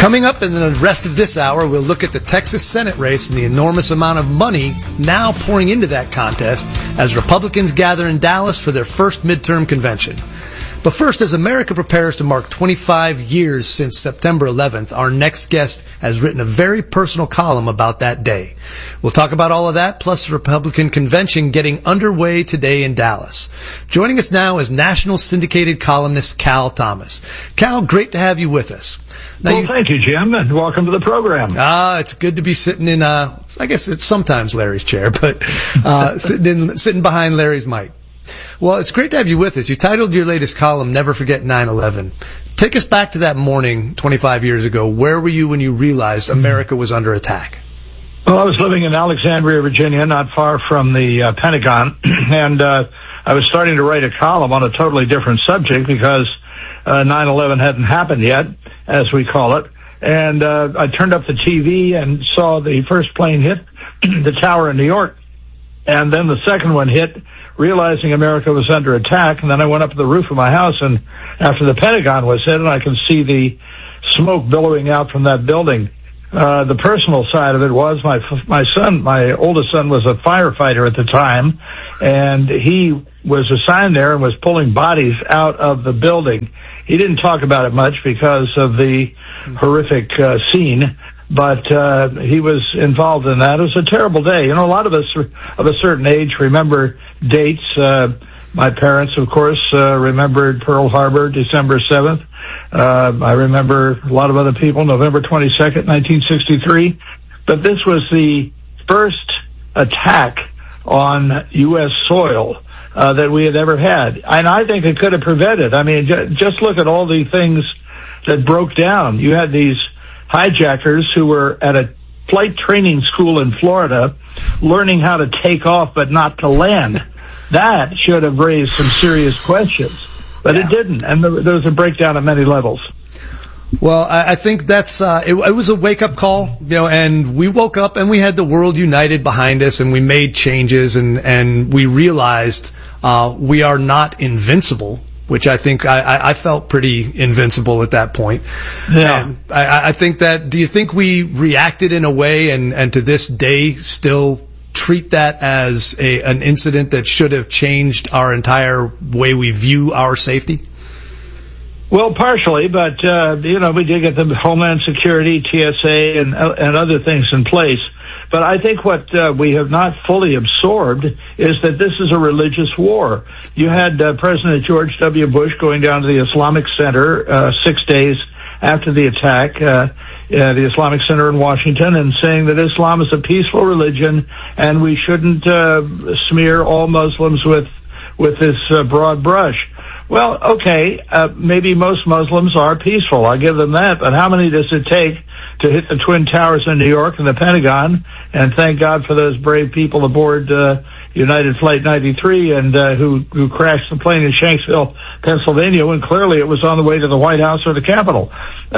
Coming up in the rest of this hour, we'll look at the Texas Senate race and the enormous amount of money now pouring into that contest as Republicans gather in Dallas for their first midterm convention. But first, as America prepares to mark 25 years since September 11th, our next guest has written a very personal column about that day. We'll talk about all of that, plus the Republican convention getting underway today in Dallas. Joining us now is national syndicated columnist Cal Thomas. Cal, great to have you with us. Now, thank you, Jim, and welcome to the program. It's good to be sitting in, I guess it's sometimes Larry's chair, but sitting behind Larry's mic. Well, it's great to have you with us. You titled your latest column, Never Forget 9/11. Take us back to that morning 25 years ago. Where were you when you realized America was under attack? Well, I was living in Alexandria, Virginia, not far from the Pentagon, and I was starting to write a column on a totally different subject because 9/11 hadn't happened yet, as we call it. And I turned up the TV and saw the first plane hit the tower in New York, and then the second one hit, realizing America was under attack. And then I went up to the roof of my house, and after the Pentagon was hit, and I could see the smoke billowing out from that building. The personal side of it was my oldest son was a firefighter at the time, and he was assigned there and was pulling bodies out of the building. He didn't talk about it much because of the horrific scene, but he was involved in that. It was a terrible day. You know, a lot of us of a certain age remember dates. My parents, of course, remembered Pearl Harbor, December 7th. I remember a lot of other people, November 22nd, 1963. But this was the first attack on U.S. soil that we had ever had. And I think it could have prevented. I mean, just look at all the things that broke down. You had these hijackers who were at a flight training school in Florida learning how to take off but not to land. That should have raised some serious questions, but it didn't, and there was a breakdown at many levels. Well, I think that's it was a wake-up call, you know, and we woke up and we had the world united behind us, and we made changes, and we realized we are not invincible, which I think I felt pretty invincible at that point. Yeah. And I think that, do you think we reacted in a way and to this day still treat that as an incident that should have changed our entire way we view our safety? Well, partially, but, we did get the Homeland Security, TSA, and other things in place. But I think what we have not fully absorbed is that this is a religious war. You had President George W. Bush going down to the Islamic Center 6 days after the attack, the Islamic Center in Washington, and saying that Islam is a peaceful religion and we shouldn't smear all Muslims with this broad brush. Well, okay, maybe most Muslims are peaceful. I'll give them that. But how many does it take to hit the Twin Towers in New York and the Pentagon? And thank God for those brave people aboard United Flight 93 and who crashed the plane in Shanksville, Pennsylvania, when clearly it was on the way to the White House or the Capitol.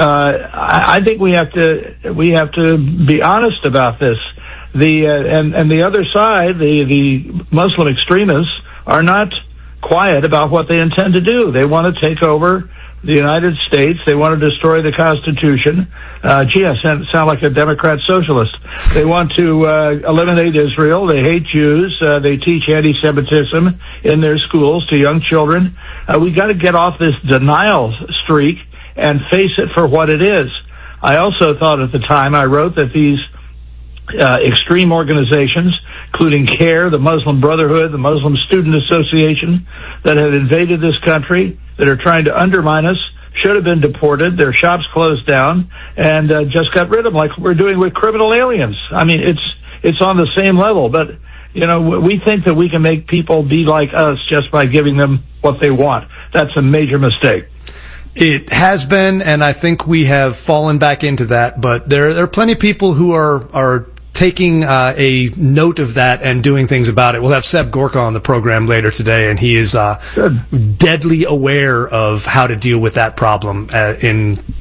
I think we have to be honest about this. And the other side, the Muslim extremists, are not quiet about what they intend to do. They want to take over the United States. They want to destroy the Constitution. I sound like a Democrat socialist. They want to eliminate Israel. They hate Jews. They teach anti-Semitism in their schools to young children. We got to get off this denial streak and face it for what it is. I also thought at the time I wrote that these extreme organizations, including CARE, the Muslim Brotherhood, the Muslim Student Association, that had invaded this country, that are trying to undermine us, should have been deported, their shops closed down, and just got rid of them like we're doing with criminal aliens. I mean, it's on the same level, but, you know, we think that we can make people be like us just by giving them what they want. That's a major mistake. It has been, and I think we have fallen back into that, but there are plenty of people who are taking a note of that and doing things about it. We'll have Seb Gorka on the program later today, and he is deadly aware of how to deal with that problem in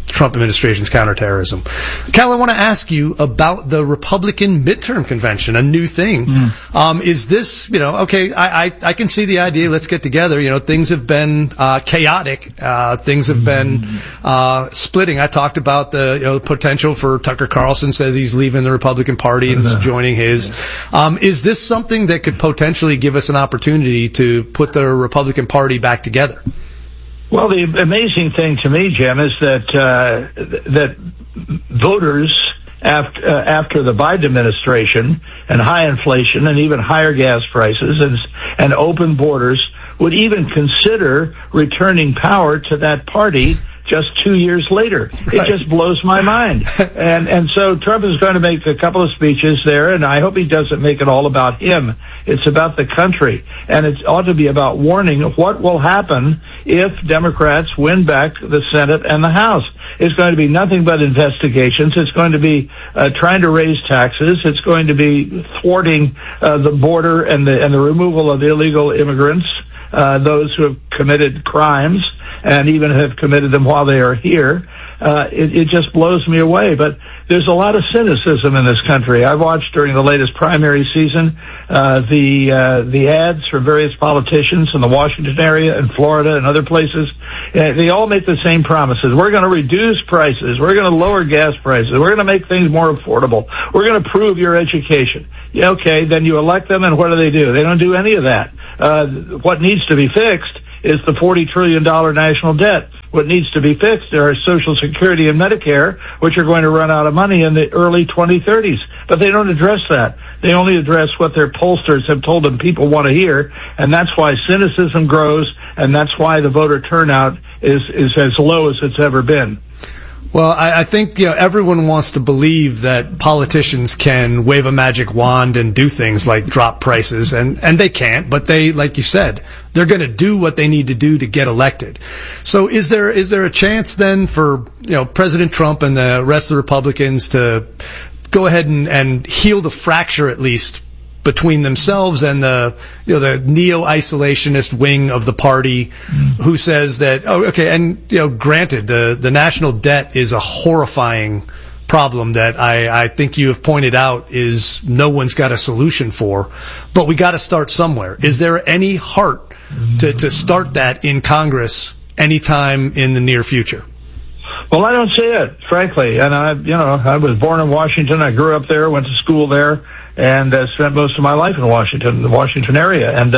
Trump administration's counterterrorism. Cal, I want to ask you about the Republican midterm convention, a new thing. Is this, okay, I can see the idea, let's get together. Things have been chaotic. Things have been splitting. I talked about the potential for Tucker Carlson says he's leaving the Republican Party and is joining his. Is this something that could potentially give us an opportunity to put the Republican Party back together? Well, the amazing thing to me, Jim, is that voters after the Biden administration and high inflation and even higher gas prices and open borders would even consider returning power to that party just 2 years later. It just blows my mind. And so Trump is going to make a couple of speeches there, and I hope he doesn't make it all about him. It's about the country, and it ought to be about warning of what will happen if Democrats win back the Senate and the House. It's going to be nothing but investigations. It's going to be trying to raise taxes. It's going to be thwarting the border and the removal of illegal immigrants, those who have committed crimes and even have committed them while they are here. It just blows me away. But there's a lot of cynicism in this country. I watched during the latest primary season the ads from various politicians in the Washington area and Florida and other places. They all make the same promises. We're going to reduce prices. We're going to lower gas prices. We're going to make things more affordable. We're going to improve your education. Yeah, okay, then you elect them, and what do? They don't do any of that. What needs to be fixed is the $40 trillion national debt. What needs to be fixed are Social Security and Medicare, which are going to run out of money in the early 2030s. But they don't address that. They only address what their pollsters have told them people want to hear, and that's why cynicism grows, and that's why the voter turnout is as low as it's ever been. Well, I think everyone wants to believe that politicians can wave a magic wand and do things like drop prices, and they can't. But they, like you said, they're going to do what they need to do to get elected. So, is there a chance then for President Trump and the rest of the Republicans to go ahead and heal the fracture at least between themselves and the neo-isolationist wing of the party, who says that, granted, the national debt is a horrifying problem that I think you have pointed out is no one's got a solution for, but we got to start somewhere. Is there any heart to start that in Congress anytime in the near future? Well, I don't see it, frankly. And I was born in Washington. I grew up there, went to school there, and spent most of my life in Washington, the Washington area. And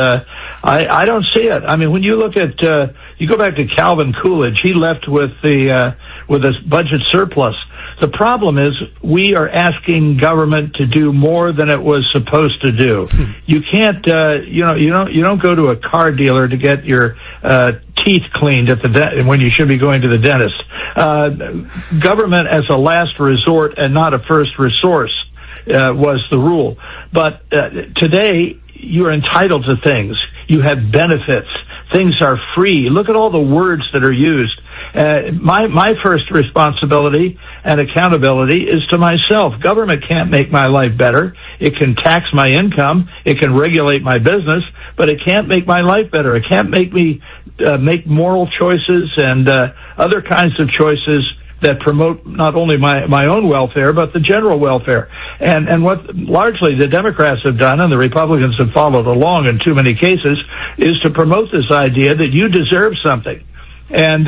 I don't see it. I mean, when you look at, you go back to Calvin Coolidge, he left with a budget surplus. The problem is we are asking government to do more than it was supposed to do. You can't, you don't go to a car dealer to get your teeth cleaned at when you should be going to the dentist. Government as a last resort and not a first resource was the rule. But today you are entitled to things. You have benefits. Things are free. Look at all the words that are used. My first responsibility and accountability is to myself. Government can't make my life better. It can tax my income. It can regulate my business, but it can't make my life better. It can't make me make moral choices and other kinds of choices that promote not only my own welfare, but the general welfare. And what largely the Democrats have done, and the Republicans have followed along in too many cases, is to promote this idea that you deserve something. And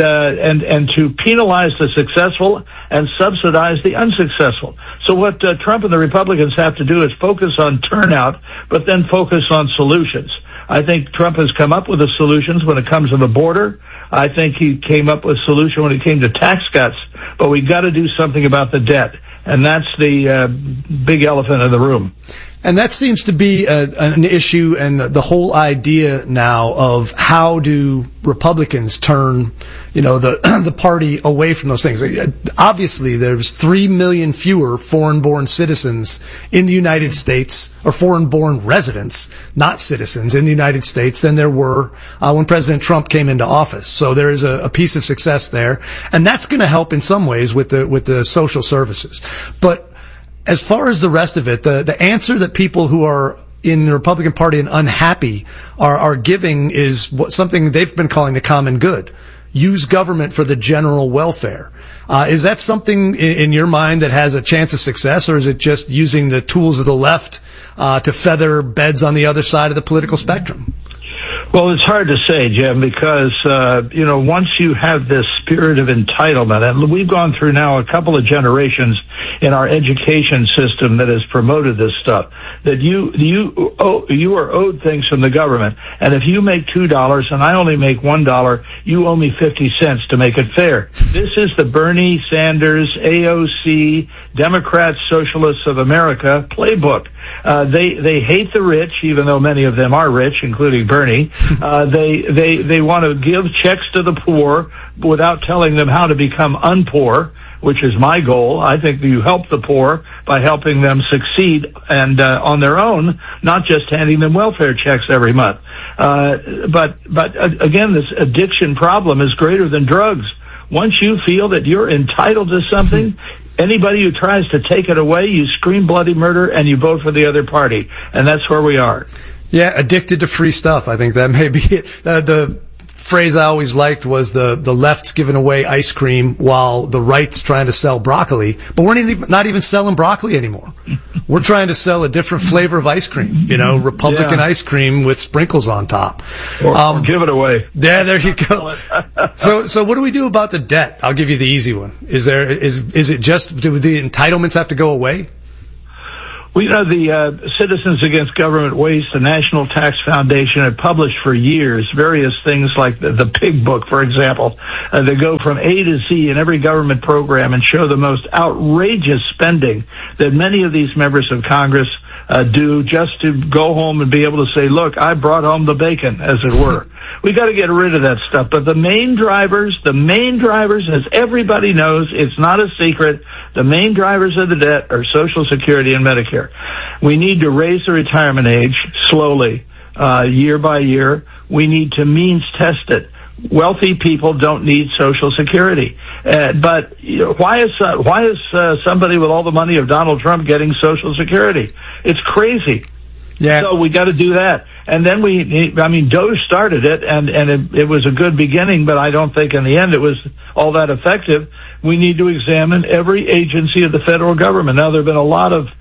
to penalize the successful and subsidize the unsuccessful. So what Trump and the Republicans have to do is focus on turnout, but then focus on solutions. I think Trump has come up with the solutions when it comes to the border. I think he came up with a solution when it came to tax cuts, but we've got to do something about the debt, and that's the big elephant in the room. And that seems to be an issue, and the whole idea now of how do Republicans turn, the party away from those things. Obviously, there's 3 million fewer foreign-born citizens in the United States, or foreign-born residents, not citizens, in the United States than there were when President Trump came into office. So there is a piece of success there, and that's going to help in some ways with the social services. But as far as the rest of it, the answer that people who are in the Republican Party and unhappy are giving is something they've been calling the common good. Use government for the general welfare. Is that something in your mind that has a chance of success, or is it just using the tools of the left to feather beds on the other side of the political spectrum? Well, it's hard to say, Jim, because, once you have this spirit of entitlement, and we've gone through now a couple of generations in our education system that has promoted this stuff, that you are owed things from the government, and if you make $2 and I only make $1, you owe me 50 cents to make it fair. This is the Bernie Sanders, AOC, Democrats, Socialists of America playbook. They hate the rich, even though many of them are rich, including Bernie. They want to give checks to the poor without telling them how to become unpoor, which is my goal. I think you help the poor by helping them succeed and on their own, not just handing them welfare checks every month. But again, this addiction problem is greater than drugs. Once you feel that you're entitled to something, anybody who tries to take it away, you scream bloody murder and you vote for the other party. And that's where we are. Yeah, addicted to free stuff. I think that may be it. The phrase I always liked was the left's giving away ice cream while the right's trying to sell broccoli. But we're not even selling broccoli anymore. We're trying to sell a different flavor of ice cream, Republican ice cream with sprinkles on top. Or give it away. Yeah, there you go. So what do we do about the debt? I'll give you the easy one. Is it just, do the entitlements have to go away? Well, the Citizens Against Government Waste, the National Tax Foundation, had published for years various things like the Pig Book, for example. They go from A to Z in every government program and show the most outrageous spending that many of these members of Congress do just to go home and be able to say, look, I brought home the bacon, as it were. We got to get rid of that stuff. But the main drivers, as everybody knows, it's not a secret, the main drivers of the debt are Social Security and Medicare. We need to raise the retirement age slowly, year by year. We need to means test it. Wealthy people don't need Social Security. But why is somebody with all the money of Donald Trump getting Social Security? It's crazy. Yeah. So we got to do that. And then DOGE started it, and it was a good beginning, but I don't think in the end it was all that effective. We need to examine every agency of the federal government. Now, there have been a lot of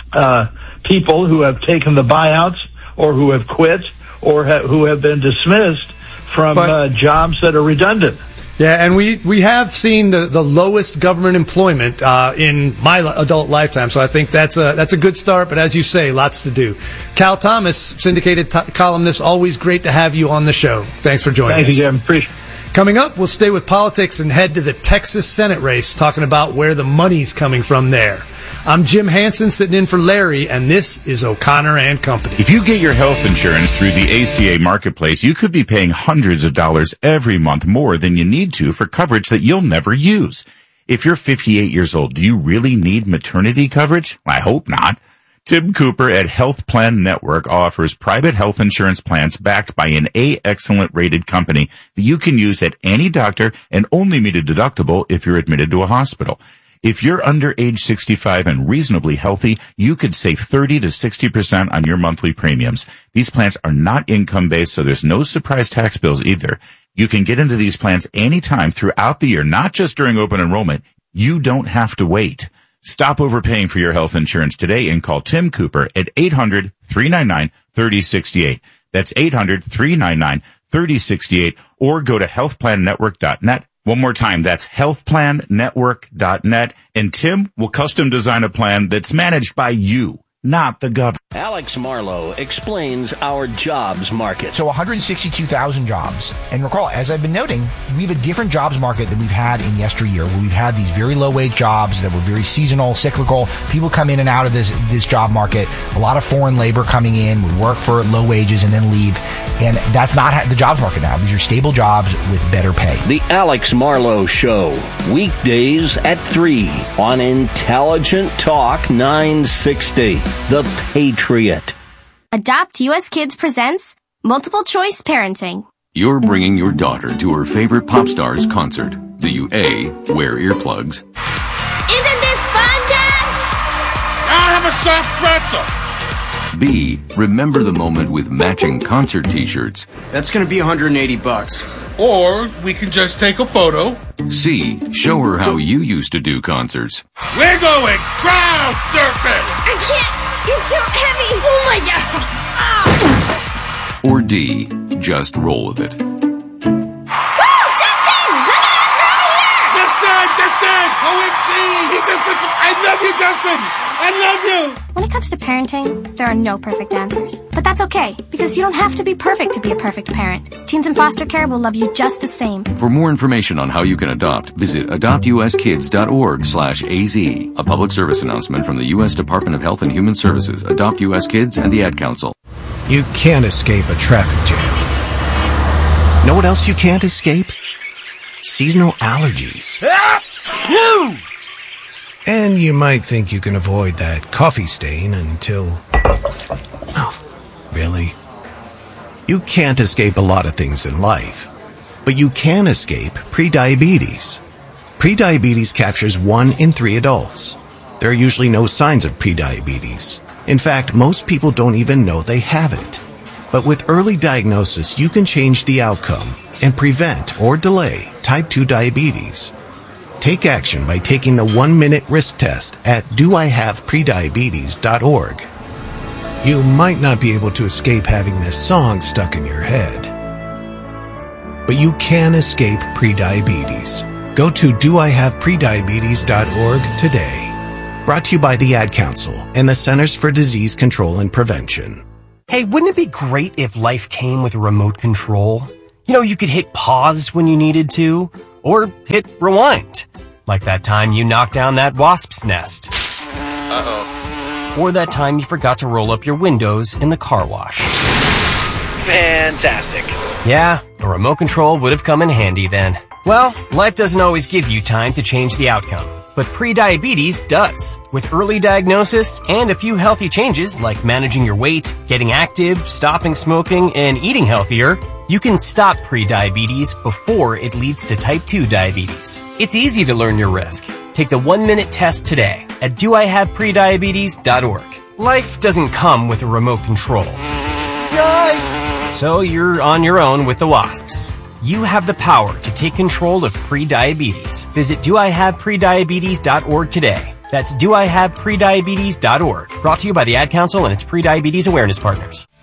people who have taken the buyouts or who have quit or who have been dismissed from jobs that are redundant. Yeah, and we have seen the lowest government employment in my adult lifetime, so I think that's a good start. But as you say, lots to do. Cal Thomas, syndicated columnist, always great to have you on the show. Thanks for joining us. Thank you, Jim. Appreciate it. Coming up, we'll stay with politics and head to the Texas Senate race, talking about where the money's coming from there. I'm Jim Hansen, sitting in for Larry, and this is O'Connor and Company. If you get your health insurance through the ACA Marketplace, you could be paying hundreds of dollars every month more than you need to for coverage that you'll never use. If you're 58 years old, do you really need maternity coverage? I hope not. Tim Cooper at Health Plan Network offers private health insurance plans backed by an A-Excellent rated company that you can use at any doctor and only meet a deductible if you're admitted to a hospital. If you're under age 65 and reasonably healthy, you could save 30 to 60% on your monthly premiums. These plans are not income-based, so there's no surprise tax bills either. You can get into these plans anytime throughout the year, not just during open enrollment. You don't have to wait. Stop overpaying for your health insurance today and call Tim Cooper at 800-399-3068. That's 800-399-3068, or go to healthplannetwork.net. One more time, that's healthplannetwork.net, and Tim will custom design a plan that's managed by you, not the government. Alex Marlowe explains our jobs market. So 162,000 jobs. And recall, as I've been noting, we have a different jobs market than we've had in yesteryear, where we've had these very low-wage jobs that were very seasonal, cyclical. People come in and out of this job market. A lot of foreign labor coming in, would work for low wages and then leave. And that's not the jobs market now. These are stable jobs with better pay. The Alex Marlowe Show, weekdays at 3 on Intelligent Talk 960. The Patriot. Adopt US Kids presents Multiple Choice Parenting. You're bringing your daughter to her favorite pop star's concert. Do you A, wear earplugs? Isn't this fun, Dad? I'll have a soft pretzel. B, remember the moment with matching concert t-shirts? That's going to be $180. Or we can just take a photo. C. Show her how you used to do concerts. We're going crowd surfing! I can't! It's too heavy! Oh my god! Ah. Or D. Just roll with it. OMG! He just looked... I love you, Justin! I love you! When it comes to parenting, there are no perfect answers. But that's okay, because you don't have to be perfect to be a perfect parent. Teens in foster care will love you just the same. For more information on how you can adopt, visit adoptuskids.org/AZ. A public service announcement from the U.S. Department of Health and Human Services, Adopt U.S. Kids, and the Ad Council. You can't escape a traffic jam. Know what else you can't escape? Seasonal allergies. And you might think you can avoid that coffee stain until... Oh, really? You can't escape a lot of things in life, but you can escape prediabetes. Prediabetes captures 1 in 3 adults. There are usually no signs of prediabetes. In fact, most people don't even know they have it. But with early diagnosis, you can change the outcome and prevent or delay type 2 diabetes. Take action by taking the 1-minute risk test at doihaveprediabetes.org. You might not be able to escape having this song stuck in your head, but you can escape prediabetes. Go to doihaveprediabetes.org today. Brought to you by the Ad Council and the Centers for Disease Control and Prevention. Hey, wouldn't it be great if life came with a remote control? You know, you could hit pause when you needed to, or hit rewind. Like that time you knocked down that wasp's nest. Uh-oh. Or that time you forgot to roll up your windows in the car wash. Fantastic. Yeah, a remote control would have come in handy then. Well, life doesn't always give you time to change the outcome, but prediabetes does. With early diagnosis and a few healthy changes like managing your weight, getting active, stopping smoking, and eating healthier, you can stop prediabetes before it leads to type 2 diabetes. It's easy to learn your risk. Take the 1-minute test today at doihaveprediabetes.org. Life doesn't come with a remote control. Yikes! So you're on your own with the wasps. You have the power to take control of prediabetes. Visit doihaveprediabetes.org today. That's doihaveprediabetes.org. Brought to you by the Ad Council and its prediabetes awareness partners.